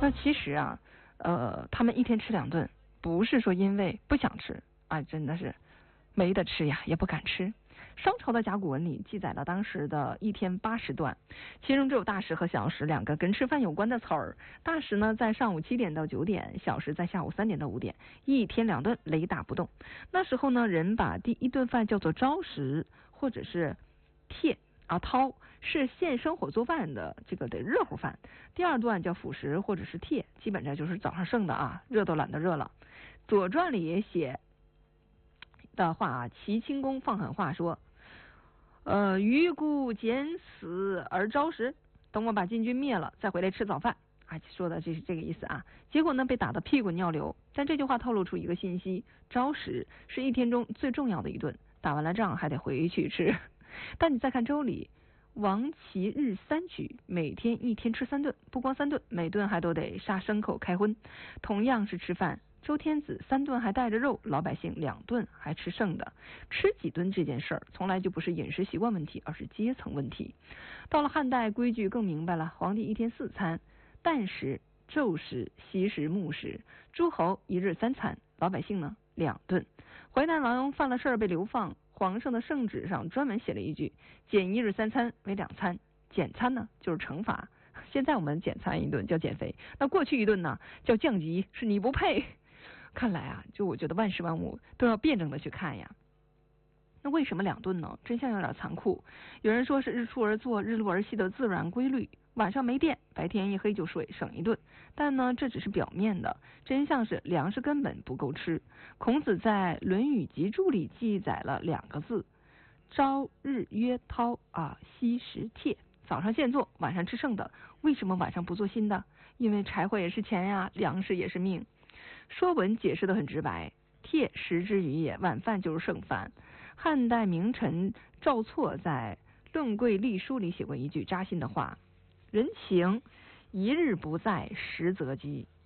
那其实啊，他们一天吃2顿，不是说因为不想吃啊，真的是没得吃呀，也不敢吃。商朝的甲骨文里记载了当时的一天80段，其中只有大食和小食2个跟吃饭有关的词儿。大食呢在上午7点到9点，小食在下午3点到5点，一天2顿，雷打不动。那时候呢，人把第一顿饭叫做朝食，或者是帖啊饕，是现生火做饭的这个得热乎饭。第2段叫辅食或者是帖，基本上就是早上剩的啊，热都懒得热了。左传里也写的话啊，齐顷公放狠话说，余故减死而朝食，等我把晋军灭了再回来吃早饭啊，说的这是这个意思啊。结果呢被打得屁滚尿流，但这句话透露出一个信息，朝食是一天中最重要的一顿，打完了仗还得回去吃。但你再看周礼，王齐日3举，每天一天吃3顿，不光3顿，每顿还都得杀牲口开荤。同样是吃饭，周天子3顿还带着肉，老百姓2顿还吃剩的。吃几顿这件事儿，从来就不是饮食习惯问题，而是阶层问题。到了汉代，规矩更明白了，皇帝一天4餐，旦食、昼食、夕食、暮食，诸侯1日3餐，老百姓呢2顿。淮南王犯了事儿被流放，皇上的圣旨上专门写了一句，减1日3餐为2餐，减餐呢就是惩罚。现在我们减餐1顿叫减肥，那过去1顿呢叫降级，是你不配。看来啊，就我觉得万事万物都要辩证的去看呀。那为什么2顿呢？真相有点残酷。有人说是日出而作，日落而息的自然规律，晚上没电，白天一黑就睡，省1顿。但呢，这只是表面的，真相是粮食根本不够吃。孔子在《论语集注》里记载了2个字，朝日曰饕啊，夕食帖。早上现做，晚上吃剩的。为什么晚上不做新的？因为柴火也是钱呀，粮食也是命。说文解释得很直白，帖食之余也，晚饭就是剩饭。汉代名臣赵错在《论贵历书》里写过一句扎心的话，人情1日不在，实则饥。